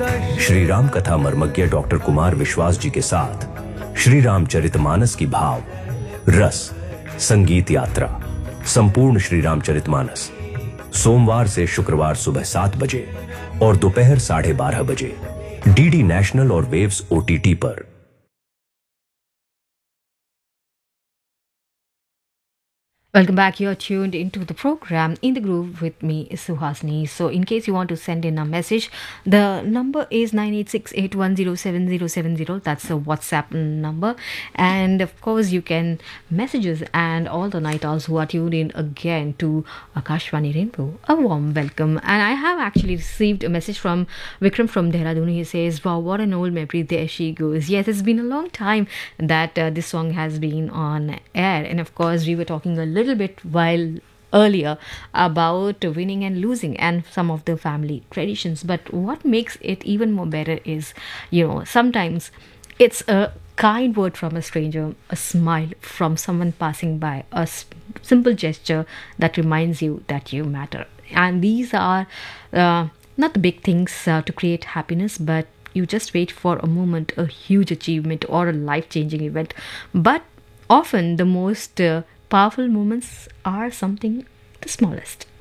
श्री राम कथा मर्मज्ञ डॉक्टर कुमार विश्वास जी के साथ श्री रामचरितमानस की भाव रस संगीत यात्रा संपूर्ण श्री रामचरितमानस सोमवार से शुक्रवार सुबह 7 बजे और दोपहर 12:30 बजे डीडी नेशनल और वेव्स ओटीटी पर। Welcome back. You're tuned into the program In the Groove with me, Suhasini. So, in case you want to send in a message, the number is 9868107070. That's the WhatsApp number. And of course, you can message us and all the night owls who are tuned in again to Akashvani Rainbow. A warm welcome. And I have actually received a message from Vikram from Dehradun. He says, wow, what an old memory. There she goes. Yes, it's been a long time that this song has been on air. And of course, we were talking a little bit while earlier about winning and losing and some of the family traditions, but what makes it even more better is, sometimes it's a kind word from a stranger, a smile from someone passing by, a simple gesture that reminds you that you matter. And these are not the big things to create happiness, but you just wait for a moment, a huge achievement or a life-changing event. But often the most powerful moments are something the smallest.